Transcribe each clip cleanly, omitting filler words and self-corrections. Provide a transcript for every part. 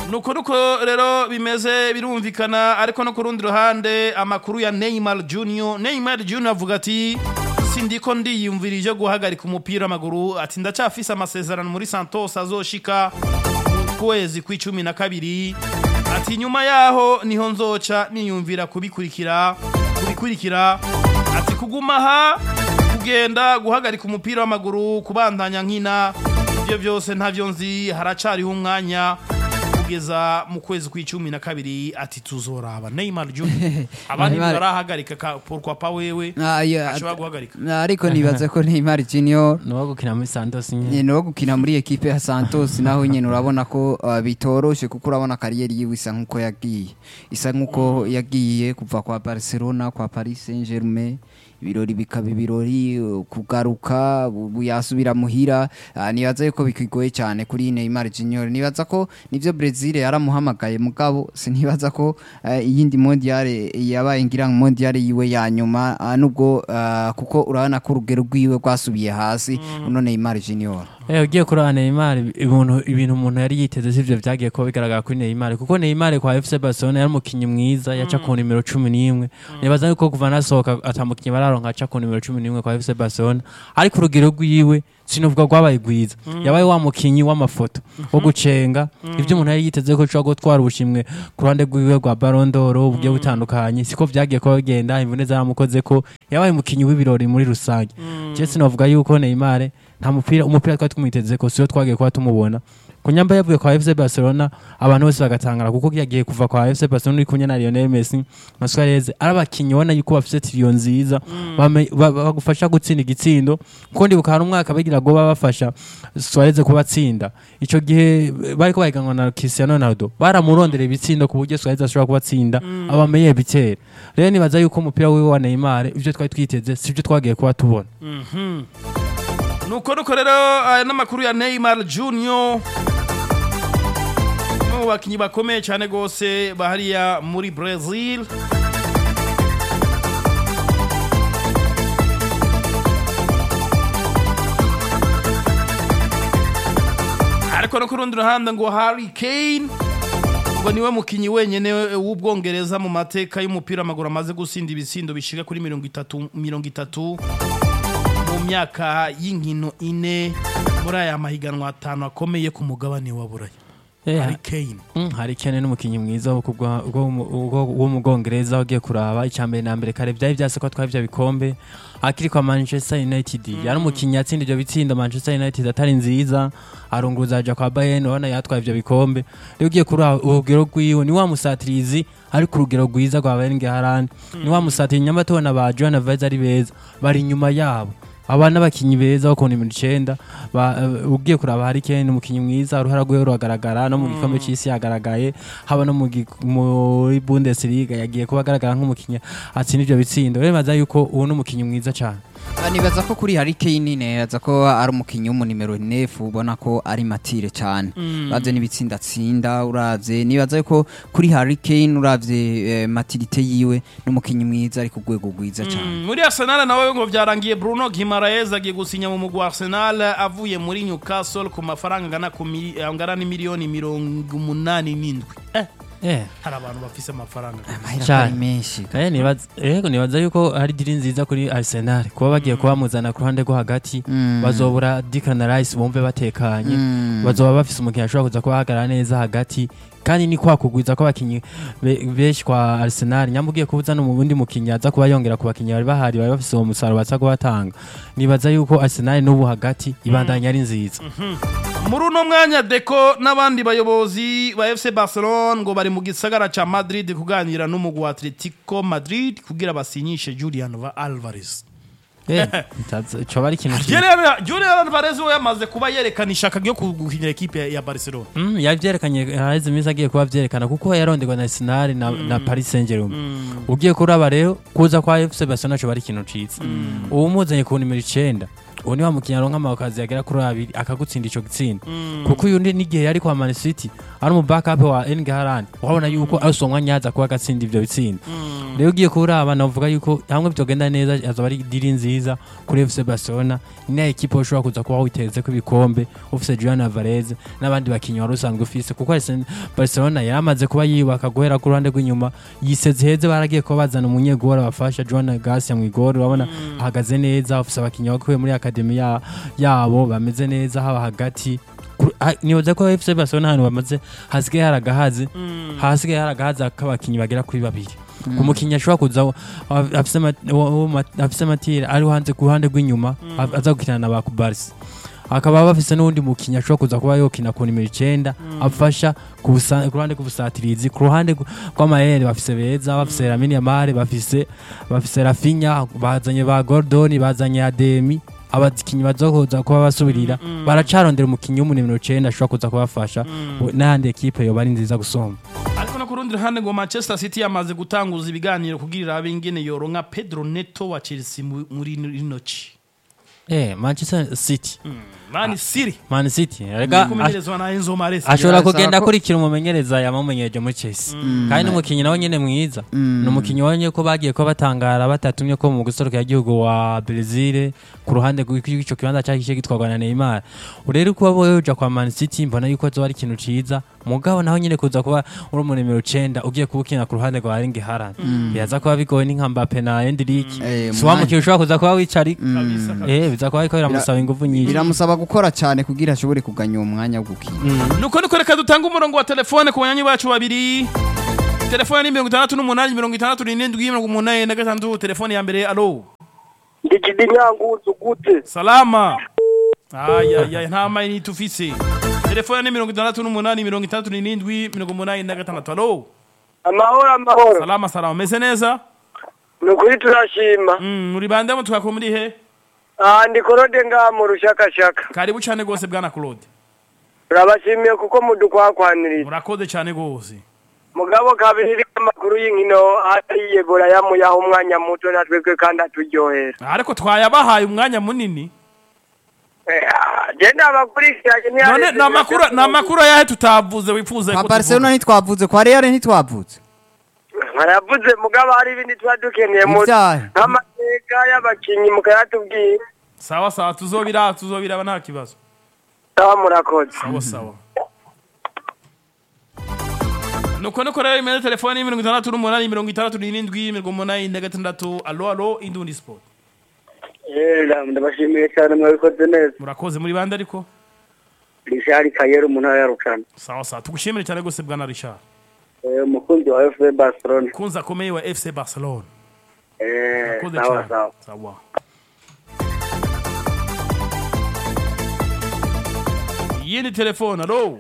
nuko rero bimeze birumvikana ariko no ku rundi ruhande amakuru ya Neymar Junior avuga ati sindiko ndiyumvirije guhagarika umupira w'amaguru ati ndacafise amasezerano muri Santos azoshika mu kwezi kwa12 ati nyuma yaho niho nzoca niyumvira kubikurikira ati kugumaha kugenda guhagarika umupira w'amaguru kubandanya nkina ibyo byose ntavyo nzi haracariho umwanya kugeza mu kwezi kwa12 ati tuzoraba Neymar Junior abandi barahagarika pourquoi pas wewe ashobora guhagarika ariko nibaza ko Neymar Junior no gukina muri Santos no gukina muri equipe ya Santos naho nyene urabona ko bitoroshe kuko urabona kariyeri yiwe isa nkuko yagiye kuva kwa Barcelona kwa Paris Saint-Germain ibirori bikaba ibirori kugaruka yasubira muhira nibaza yuko bikigoye cyane kuri Neymar Junior nibaza ko nivyo Brazil yaramuhamagaye mugabo sinibaza ko iyindi mondiale yabaye ngira mondiale yiwe ya nyuma nubwo kuko urabona ko urugero rwiwe rwasubiye hasi uno Neymar Junior ugiye kurana Neymar ibintu umuntu yari yiteze sivyo vyagiye ko bigaragara kuri Neymar kuko Neymar kwa FC Barcelona yari umukinyi mwiza yaca ku nimero 11 nibaza yuko kuva nasohoka atamukinyi bararonka aca ku nimero 11 kwa FC Barcelona ariko urugero rwiwe sinuvuga rwabaye gwiza yabaye wa mukinyi w'amafoto wo gucenga ivyo umuntu yari yiteze ko cyo gutwara ubushimwe ku ruhande rwiwe rwa Ballon d'Or ubugiye butandukanye siko vyagiye ko bagenda imvune zaramukoze ko yabaye umukinyi w'ibirori muri rusange je sinovuga yuko Neymar nta umupira twari tumwiteze ko siyo twagiye kuba tumubona kunyamba yavuye kwa FC Barcelona abantu bose bagatangara kuko yagiye kuva kwa FC Barcelona kunya na Lionel Messi na Suarez arabakinyi bona yuko bafite trio nziza bagufasha gutsinda igitsindo kuko ndibuka hari umwaka bagira go babafasha Suarez kubatsinda ico gihe bariko bahiganwa na Cristiano Ronaldo baramurondera ibitsindo ku buryo Suarez ashobora kubatsinda abamenye bitera rero nibaza yuko umupira wiwe wa Neymar ivyo twari twiteze sivyo twagiye kuba tubona nuko rero n'amakuru ya Neymar Junior mu bakinyi bakomeye cyane gose bahariya muri Brazil ariko no ku rundi ruhande ngo Harry Kane ngo niwe mukinyi wenyene w'Ubwongereza mu mateka y'umupira w'amaguru amaze gusinda ibisindo bishika kuri 30 mu myaka y'inkino 4 muri aya mahiganwa 5 akomeye ku mugabane wa Buraya. Harry Kane n'umukinyi mwiza wo mu Bwongereza ugiye kuraba icambere na mbere kare byari byase ko twavye bikombe akiri kwa Manchester United yari umukinyi yatsinda ibyo bitsinda Manchester United atari nziza arunguza aja kwa Bayern ubona yatwaye ibyo bikombe rero ugiye kuri urugero rwiwe ni wa musatirizi ari ku rugero rwiza rwa Erling Haaland ni wa musatirizi nyamatona ba Joan Alvarez ari beza bari nyuma yabo abana bakinyi beza bakona 9 ugiye kuraba Harry Kane umukinyi mwiza uruhara rwe rugaragara no mu gikombe cy'isi yagaragaye haba no muri Bundesliga yagiye kubagaragara nk'umukinyi atsinda ibyo bitsindo rero baza yuko uwo n'umukinyi mwiza cyane nibaza ko kuri Harry Kane neza ko ari umukinyi mu nimero 9 ubona ko ari matire cyane baze n'ibitsinda tsinda uravye nibaza ko kuri Harry Kane uravye maturité yiwe n'umukinyi mwiza ari ku rwego rwiza cyane muri Arsenal nawe ngo byarangiye Bruno Guimaraes agiye gusinya mu mugwi Arsenal avuye muri Newcastle ku mafaranga angana n'imiliyoni 87 hari abantu bafise amafaranga menshi nibaza yuko hari diri nziza kuri Arsenal kuba bagiye kubamuzana ku ruhande rwo hagati bazobura Declan Rice bombe batekanye bazoba bafise umukinnyi ashobora kuza kubahagarara neza hagati kandi ni kwa kugwiza ko abakinyi beshi kwa Arsenal nyambugiye kubuza no mu bundi mukinyi aza kuba yongera ku bakinyi bari bahari bari bafise uwo musaruro baza kubatanga nibaza yuko Arsenal n'ubu hagati ibandanya ari nziza muri uno mwanya Deco n'abandi bayobozi ba FC Barcelona ngo bari mu gisagara ca Madrid kuganira n'umugwi wa Atletico Madrid kugira basinyishe Julian Alvarez cyo bari kintu Julian Alvarez we yamaze kuba yerekana ishaka ryo kuguhinira equipe ya Barcelona yavyerekanye haize misa agiye kuba vyerekana kuko yaronderwa na Arsenal na Paris Saint-Germain ugiye kuraba rero kuza kwa FC Barcelona cyo bari kintu ciza uwo muzanye ku nimero 9 uwo ni wa mukinya ronka amakazi yagera kuri 2 akagutsinda ico gitsinda kuko uyu n'igihe yari kwa Man City ari mu backup wa Erling Haaland wabona yuko asomwa nyaza kuba gatsinda ivyo bitsinda rero ugiye kuraba navuga yuko hamwe bitogenda neza azaba ari diri nziza kuri FC Barcelona ni equipe ushobora kuza kuba witeze ko ibikombe ufise Julian Alvarez n'abandi bakinyi wari usanzwe ufise kuko Barcelona yaramaze kuba yibaka guhera ku ruhande rw'inyuma yiseze heze baragiye ko bazana umunyegora bafasha Joan Garcia mu igoro urabona ahagaze neza ufise abakinyi bakuye muri academy yabo bameze neza haba hagati nibaza ko FC Barcelona hano bamaze hasigaye haragahaze akabakinyi bagera kuri babiri kumukinya ashobora kuza afise matire ari hanze ku ruhande rw'inyuma aza gukina na Barca akaba bafise n'undi mukinya ashobora kuza kuba yokina ku nimero 9 afasha ku ruhande rw'ubusatirizi ku ruhande rw'amahere bafise beza bafise Lamine Yamal bafise Rafinha bazanye ba Gordon bazanye Ademi abazikinyi bazokoza kuba basubirira baracarondera umukinyi w'umunimero 9 ashobora kuza kubafasha n'ahandi equipe yo bari nziza gusoma ariko no kurundi ruhande ngo Manchester City yamaze gutanguza ibiganiro kugira abingene yoronka Pedro Neto wa Chelsea muri rinoci Manchester City Man City rega kumenyerezwa na Enzo Maresca ashobora kugenda kurikira umumenyereza yamumenyeje muri Chelsea kandi n'umukinyi nawe nyene mwiza n'umukinyi wonye ko bagiye ko batangara batatumye ko mu gusohoka y'igihugu wa Brazil ku ruhande rw'ico kibanza cyakishe gitwarwa na Neymar urero kuba boje kwa Man City mbona yuko zo ari ikintu ciza mugabo naho nyene kuza kuba uri mu nimero 9 ugiye kubukina ku ruhande rwa Erling Haaland yaza kuba bigoye n'inka Mbappe na Endrick so wamukiye ushobora kuza kuba wicari biza kuba ikora musaba ingufu nyinshi biramusaba gukora cyane kugira ashobore kuganya umwanya wo gukina nuko reka dutanga umurongo wa telefone ku banyanyi bacu babiri telefone ni 68 telefone ya mbere alo Ndikidi nyanguzu gute salama aya nta mayini tufise telefone ni 68 alo amahoro salama meze neza nukuri turashima muri bande mu twakomuri he ndi Claude nga mu rushakashaka karibu cyane gose bwana Claude turabashimiye kuko mudukwakwanirira murakoze cyane gose mugabo kabiri amakuru y'inkino yegora yamuyaho umwanya muto natwebwe kandi aturyohera ariko twayabahaye umwanya munini genda abakurikiranye none namakuru yahe tutavuze wifuze ko Barcelona ntitwavuze kwa Real ntitwavuze Haravuze mugabo hari ibindi twadukeneye mu amateka y'abakinyi mukayatubwira sawa tuzobira nta kibazo murakoze sawa nuko rero imeze telefone 68 alo Indundi Sport ndabashimiye cyane mwabikoze neza murakoze muri bande ariko Richard Kayero mu ntara ya Rukana sawa tugushimire cyane gose bwana Richard umukunzi wa FC Barcelona kunza komeye wa FC Barcelona sawa yini telefone alo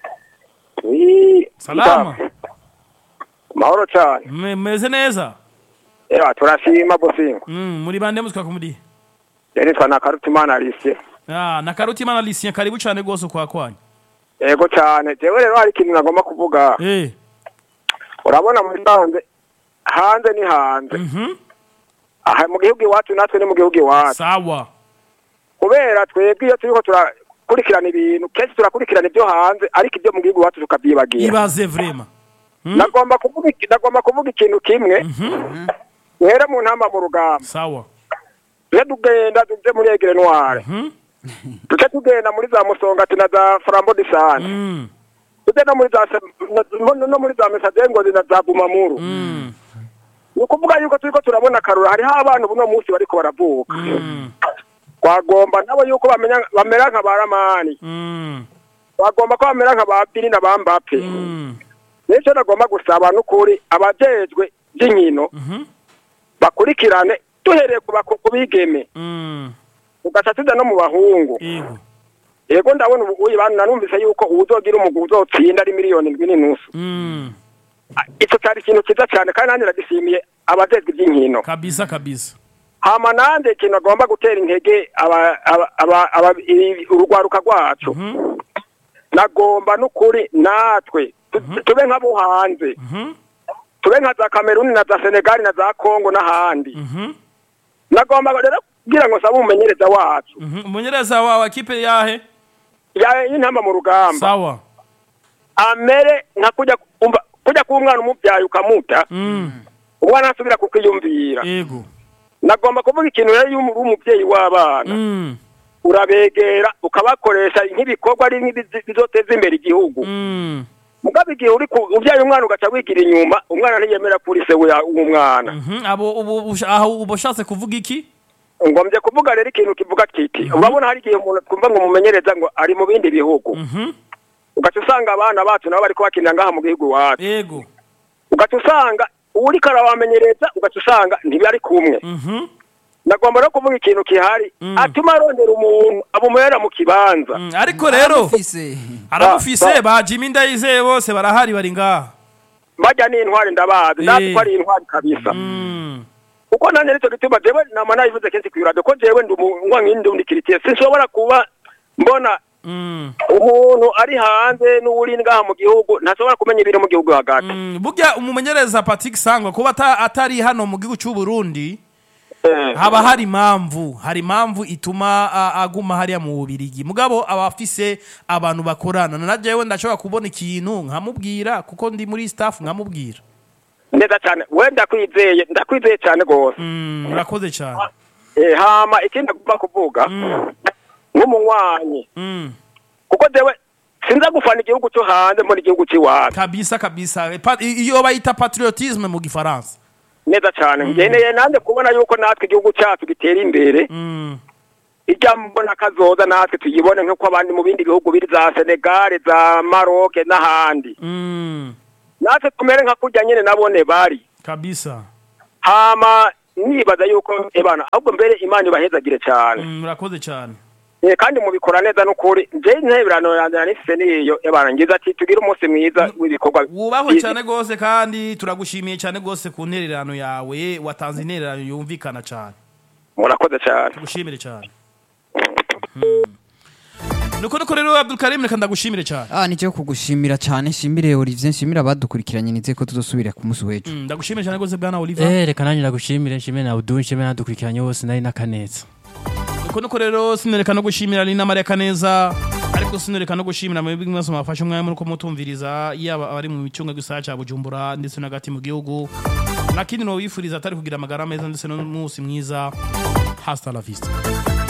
salama mahoro cyane meze neza turashima bosingo muri bande mutwa kumudi Denitwa na Karutimana Alicia na Karutimana Alicia karibu cyane gose kwa kwanya yego cyane jewe rero hari ikintu nagomba kuvuga urabona muri hanze ni hanze aha mu gihugu iwacu natwe ni mu gihugu iwacu sawa kubera twebwe iyo turiko turakurikirana ibintu kenshi turakurikirana ibyo hanze ariko ibyo mu gihugu iwacu tukabyibagira ibaze vraiment nagomba kuvuga ikintu kimwe wera mu ntamba mu rugamba sawa tugenda tuje muri Aigle Noire tugenda muri za Musongati na za Flambeau de Sane tugenda muri za Messager ngo na za Bumamuru ukuvuga yuko turiko turabona karura hari abantu buno munsi bariko baravuka kwagomba nabo yuko bamera nka baramani kwagomba ko bamera nka bapiri na bambape nico nagomba gusaba n'ukuri abajejwe by'inkino bakurikirane tuhereye kubigeme ugaca tuza no mu bahungu yego ndabona ubuye bantu narumvise yuko uzogira umugwi uzotsinda ari 1.5 icyo cyari ikintu kiza cyane kandi nanjye nagishimiye abajejwe by'inkino kabisa hama nande ikintu agomba gutera intege urugwaruka rwacu nagomba n'ukuri natwe tube nk'abo hanze tube nka za Cameroon na za Senegal na za Congo n'ahandi nagomba rero kugira ngo sabe umumenyereza wacu umumenyereza wa kipe yahe y'intamba mu rugamba sawa amere nka kujya ku umwana umubyaye ukamuta umwana asubira kukwiyumvira yego nagomba kuvuga ikintu rero y'umubyeyi w'abana urabegera ukabakoresha nk'ibikorwa ari bizoteza imbere igihugu mugabe igihe uri ubyaye umwana ugaca wigira inyuma umwana ntiyemera kuri se w'umwana aho ubashatse kuvuga iki ngombye kuvuga rero ikintu kivuga kiti urabona hari igihe umuntu twumva ngo umumenyereza ngo ari mu bindi bihugu ugaca usanga abana bacu nabo bariko bakinira ngaha mu gihugu wacu yego ugaca usanga uri karabamenyereza ugaca usanga ntibari kumwe nagomba rero kuvuga ikintu kihari atuma arondera umuntu abumuhera mu kibanza ariko rero aramufise ba Jimmy Ndayizeye bose barahari bari ngaha bajya n'intwari ndabazi ndazi ko ari intwari kabisa uko nanye nicyo gituma jewe nama nayivuze kenshi kwirado ko jewe ndi kiritiye sinshobora kuba mbona umuntu ari hanze n'uri ngaha mu gihugu ntashobora kumenya ibiri mu gihugu hagati burya umumenyereza Patrick Sangwa kuba atari hano mu gihugu cy'u Burundi haba hari impamvu ituma aguma hariya mu Bubirigi mugabo abafise abantu bakorana na jewe ndashobora kubona ikintu nkamubwira kuko ndi muri staff nkamubwira neza cyane we ndakwizeye cyane gose murakoze cyane hama ikindi agomba kuvuga nk'umunywanyi kuko jewe sinza gufana igihugu cyo hanze muri igihugu cy'iwacu kabisa iyo bayita patriotisme mu gifaransa neza cyane ngeneye nande kubona yuko natwe igihugu cyacu gitera imbere ijya mbona kazoza natwe tuyibone nk'uko abandi mu bindi bihugu biri za Senegal za Maroc n'ahandi natwe tumere nka kurya nyene nabone bari kabisa hama nibaza yuko ebana ahubwo mbere Imana ibahezagire cyane murakoze cyane kandi mubikora neza n'ukuri je ntebirano yanjye nifise niyo ebana ngiza ati tugira umunsi mwiza w'ibikorwa wubaho cyane gose kandi turagushimiye cyane gose ku ntererano yawe watanze intererano yumvikana cyane murakoze cyane tugushimire cyane nuko rero Abdul Karim reka ndagushimire cyane nicyo kugushimira cyane shimire Olivier nshimira abadukurikiranye nize ko tuzosubira ku munsi w'ejo ndagushimire cyane gose bwana Olivier reka nanjye ndagushimire nshimire na Abdul nshimire nadukurikiranye bose nari nakaneza nuko rero sinereka no gushimira Lina Maria Kaneza ariko sinereka no gushimira mu bimwe mafashe umwanya muri ko mutumviriza yaba abari mu micunga gusa cya Bujumbura ndetse n'agati mu gihugu nakindi no wifuriza atari kugira amagara meza ndetse no munsi mwiza hasta la vista